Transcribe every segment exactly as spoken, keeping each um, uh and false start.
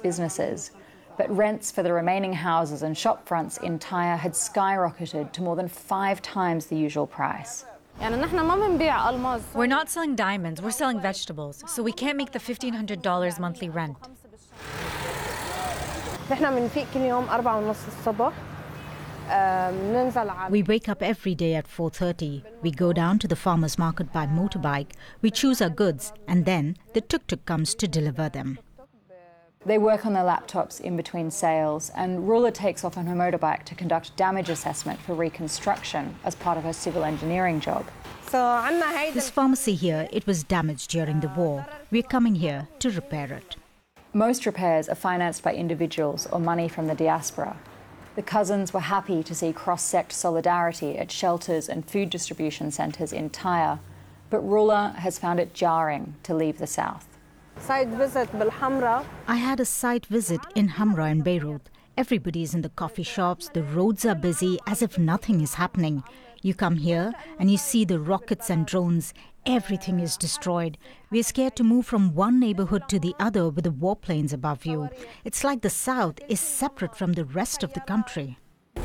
businesses. But rents for the remaining houses and shop fronts in Tyre had skyrocketed to more than five times the usual price. We're not selling diamonds, we're selling vegetables, so we can't make the fifteen hundred dollars monthly rent. We wake up every day at four thirty. We go down to the farmer's market by motorbike. We choose our goods, and then the tuk-tuk comes to deliver them. They work on their laptops in between sales, and Rula takes off on her motorbike to conduct damage assessment for reconstruction as part of her civil engineering job. This pharmacy here, it was damaged during the war. We're coming here to repair it. Most repairs are financed by individuals or money from the diaspora. The cousins were happy to see cross-sect solidarity at shelters and food distribution centres in Tyre, but Rula has found it jarring to leave the south. I had a site visit in Hamra in Beirut. Everybody's in the coffee shops, the roads are busy as if nothing is happening. You come here and you see the rockets and drones. Everything is destroyed. We're scared to move from one neighborhood to the other with the warplanes above you. It's like the south is separate from the rest of the country.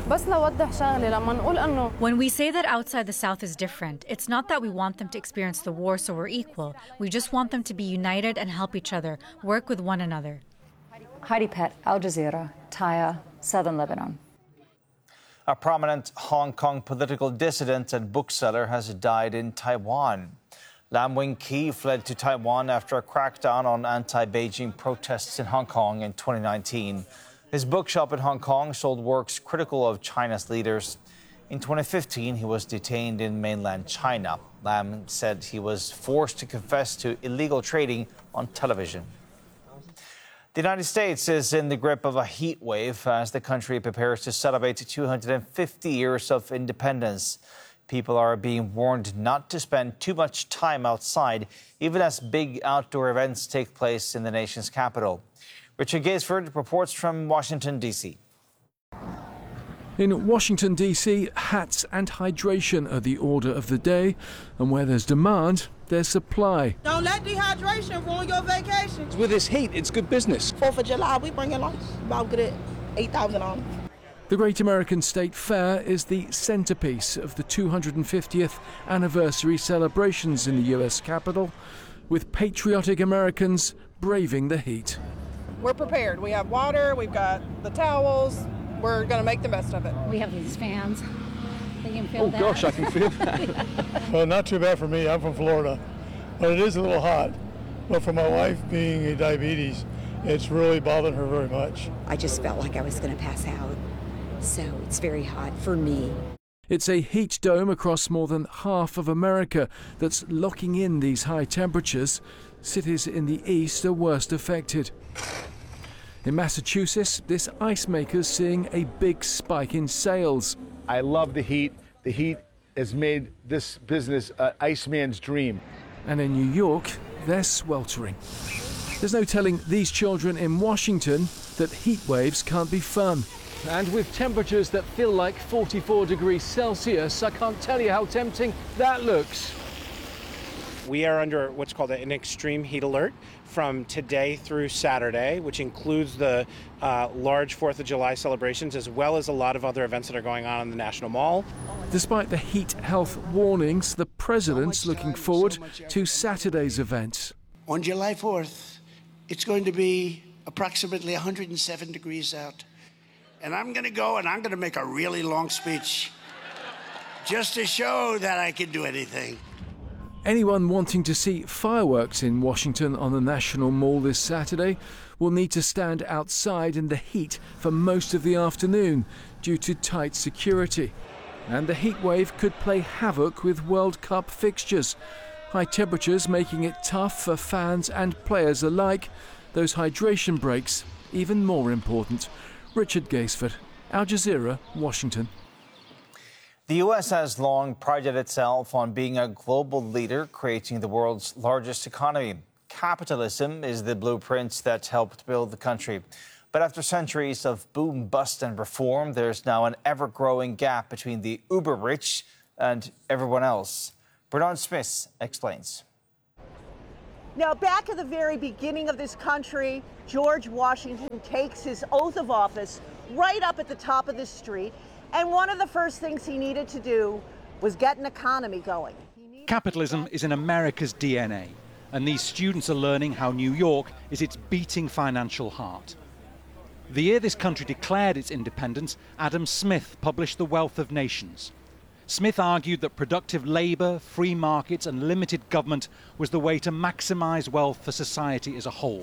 When we say that outside the South is different, it's not that we want them to experience the war so we're equal. We just want them to be united and help each other, work with one another. Heidi Pett, Al Jazeera, Tyre, Southern Lebanon. A prominent Hong Kong political dissident and bookseller has died in Taiwan. Lam Wing Ki fled to Taiwan after a crackdown on anti-Beijing protests in Hong Kong in twenty nineteen. His bookshop in Hong Kong sold works critical of China's leaders. In twenty fifteen, he was detained in mainland China. Lam said he was forced to confess to illegal trading on television. The United States is in the grip of a heat wave as the country prepares to celebrate two hundred fifty years of independence. People are being warned not to spend too much time outside, even as big outdoor events take place in the nation's capital. Richard Gaisford reports from Washington, D C In Washington, D C, hats and hydration are the order of the day, and where there's demand, there's supply. Don't let dehydration ruin your vacation. With this heat, it's good business. Fourth of July, we bring in like about good at eight thousand dollars. The Great American State Fair is the centerpiece of the two hundred fiftieth anniversary celebrations in the U S Capitol, with patriotic Americans braving the heat. We're prepared. We have water, we've got the towels. We're going to make the best of it. We have these fans. They can feel oh, that. Oh, gosh, I can feel that. Well, not too bad for me. I'm from Florida. But it is a little hot. But for my wife being a diabetes, it's really bothered her very much. I just felt like I was going to pass out. So it's very hot for me. It's a heat dome across more than half of America that's locking in these high temperatures. Cities in the east are worst affected. In Massachusetts, this ice maker's seeing a big spike in sales. I love the heat. The heat has made this business an Iceman's dream. And in New York, they're sweltering. There's no telling these children in Washington that heat waves can't be fun. And with temperatures that feel like forty-four degrees Celsius, I can't tell you how tempting that looks. We are under what's called an extreme heat alert from today through Saturday, which includes the uh, large fourth of July celebrations, as well as a lot of other events that are going on in the National Mall. Despite the heat health warnings, the president's looking forward to Saturday's event. On July fourth, it's going to be approximately one hundred seven degrees out. And I'm going to go and I'm going to make a really long speech just to show that I can do anything. Anyone wanting to see fireworks in Washington on the National Mall this Saturday will need to stand outside in the heat for most of the afternoon due to tight security. And the heat wave could play havoc with World Cup fixtures. High temperatures making it tough for fans and players alike. Those hydration breaks even more important. Richard Gaisford, Al Jazeera, Washington. The U S has long prided itself on being a global leader, creating the world's largest economy. Capitalism is the blueprint that helped build the country. But after centuries of boom, bust and reform, there's now an ever-growing gap between the uber-rich and everyone else. Bernard Smith explains. Now, back at the very beginning of this country, George Washington takes his oath of office right up at the top of this street, and one of the first things he needed to do was get an economy going. Capitalism is in America's D N A, and these students are learning how New York is its beating financial heart. The year this country declared its independence, Adam Smith published The Wealth of Nations. Smith argued that productive labour, free markets and limited government was the way to maximise wealth for society as a whole.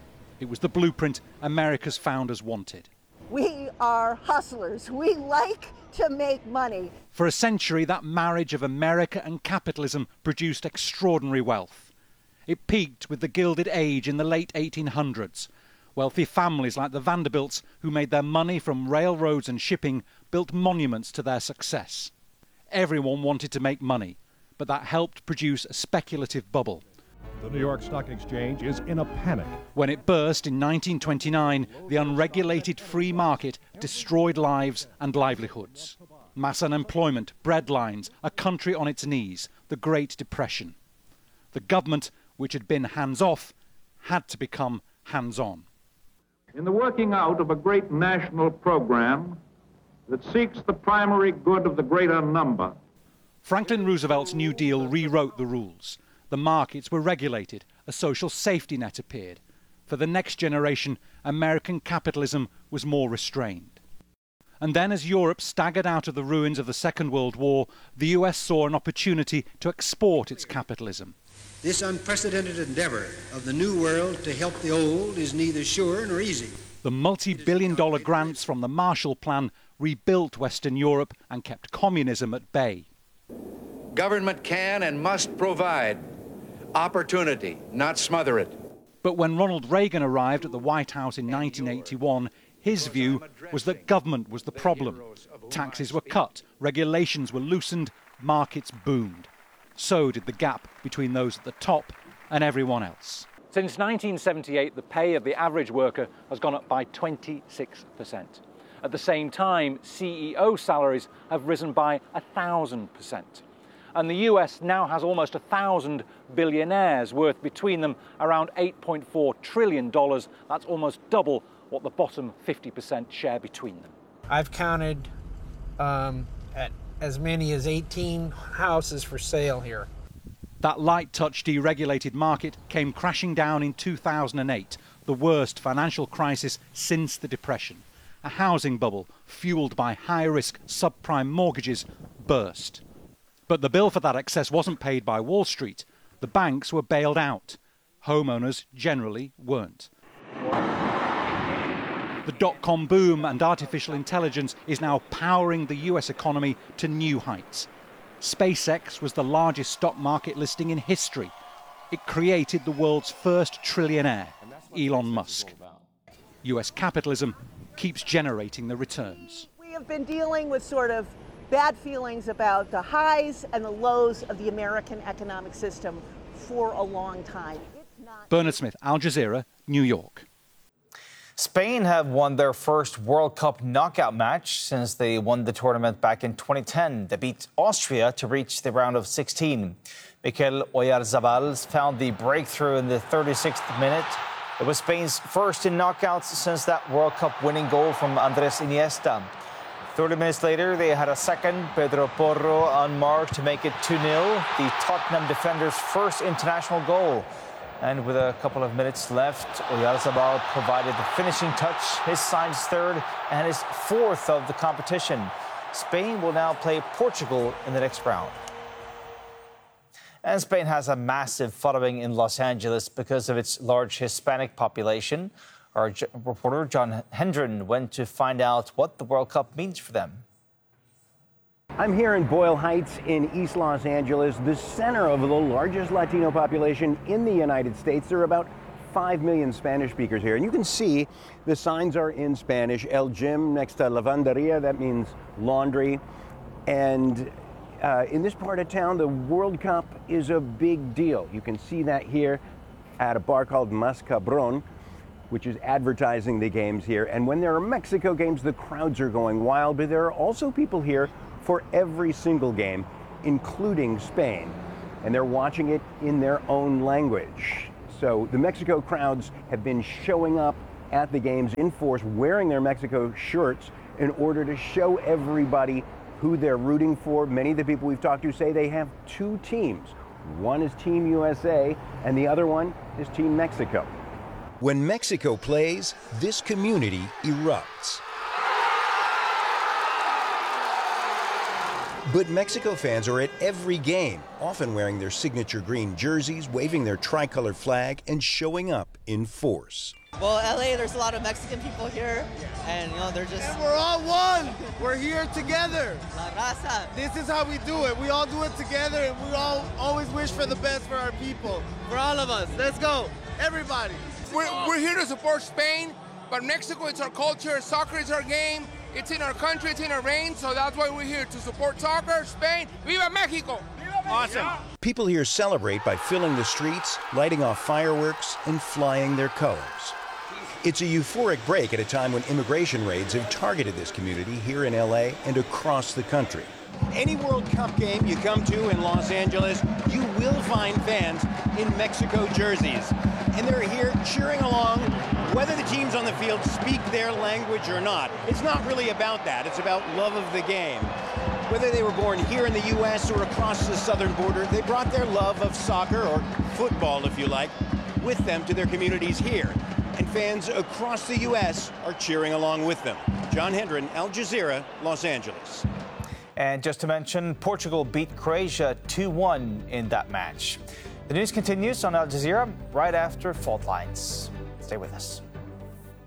It was the blueprint America's founders wanted. We are hustlers. We like to make money. For a century, that marriage of America and capitalism produced extraordinary wealth. It peaked with the Gilded Age in the late eighteen hundreds. Wealthy families like the Vanderbilts, who made their money from railroads and shipping, built monuments to their success. Everyone wanted to make money, but that helped produce a speculative bubble. The New York Stock Exchange is in a panic. When it burst in nineteen twenty-nine, the unregulated free market destroyed lives and livelihoods. Mass unemployment, breadlines, a country on its knees, the Great Depression. The government, which had been hands-off, had to become hands-on. In the working out of a great national program that seeks the primary good of the greater number. Franklin Roosevelt's New Deal rewrote the rules. The markets were regulated. A social safety net appeared. For the next generation, American capitalism was more restrained. And then, as Europe staggered out of the ruins of the Second World War, the U S saw an opportunity to export its capitalism. This unprecedented endeavor of the New World to help the old is neither sure nor easy. The multi-billion dollar grants from the Marshall Plan rebuilt Western Europe and kept communism at bay. Government can and must provide opportunity, not smother it. But when Ronald Reagan arrived at the White House in nineteen eighty-one, his view was that government was the problem. Taxes were cut, regulations were loosened, markets boomed. So did the gap between those at the top and everyone else. Since nineteen seventy-eight, the pay of the average worker has gone up by twenty-six percent. At the same time, C E O salaries have risen by one thousand percent. And the U S now has almost one thousand billionaires, worth between them around eight point four trillion dollars. That's almost double what the bottom fifty percent share between them. I've counted um, at as many as eighteen houses for sale here. That light-touch deregulated market came crashing down in two thousand eight, the worst financial crisis since the Depression. A housing bubble, fueled by high-risk subprime mortgages, burst. But the bill for that excess wasn't paid by Wall Street. The banks were bailed out. Homeowners generally weren't. The dot-com boom and artificial intelligence is now powering the U S economy to new heights. SpaceX was the largest stock market listing in history. It created the world's first trillionaire, Elon Musk. U S capitalism keeps generating the returns. We have been dealing with sort of bad feelings about the highs and the lows of the American economic system for a long time. Bernard Smith, Al Jazeera, New York. Spain have won their first World Cup knockout match since they won the tournament back in twenty ten. They beat Austria to reach the round of sixteen. Mikel Oyarzabal found the breakthrough in the thirty-sixth minute. It was Spain's first in knockouts since that World Cup winning goal from Andres Iniesta. thirty minutes later, they had a second, Pedro Porro on mark to make it two nil, the Tottenham defender's first international goal. And with a couple of minutes left, Oyarzabal provided the finishing touch, his side's third and his fourth of the competition. Spain will now play Portugal in the next round. And Spain has a massive following in Los Angeles because of its large Hispanic population. Our reporter John Hendren went to find out what the World Cup means for them. I'm here in Boyle Heights in East Los Angeles, the center of the largest Latino population in the United States. There are about five million Spanish speakers here. And you can see the signs are in Spanish. El Gym next to Lavanderia, that means laundry. And uh, in this part of town, the World Cup is a big deal. You can see that here at a bar called Mas Cabron, which is advertising the games here. And when there are Mexico games, the crowds are going wild, but there are also people here for every single game, including Spain. And they're watching it in their own language. So the Mexico crowds have been showing up at the games in force, wearing their Mexico shirts in order to show everybody who they're rooting for. Many of the people we've talked to say they have two teams. One is Team U S A, and the other one is Team Mexico. When Mexico plays, this community erupts. But Mexico fans are at every game, often wearing their signature green jerseys, waving their tricolor flag, and showing up in force. Well, L A, there's a lot of Mexican people here, and you know, they're just... And we're all one! We're here together! La raza! This is how we do it. We all do it together, and we all always wish for the best for our people. For all of us. Let's go! Everybody! We're, we're here to support Spain, but Mexico, it's our culture. Soccer is our game. It's in our country, it's in our reign, so that's why we're here to support soccer, Spain. Viva Mexico! Awesome. People here celebrate by filling the streets, lighting off fireworks, and flying their colors. It's a euphoric break at a time when immigration raids have targeted this community here in L A and across the country. Any World Cup game you come to in Los Angeles, you will find fans in Mexico jerseys. And they're here cheering along, whether the teams on the field speak their language or not. It's not really about that. It's about love of the game. Whether they were born here in the U S or across the southern border, they brought their love of soccer, or football if you like, with them to their communities here. And fans across the U S are cheering along with them. John Hendren, Al Jazeera, Los Angeles. And just to mention, Portugal beat Croatia two one in that match. The news continues on Al Jazeera right after Fault Lines. Stay with us.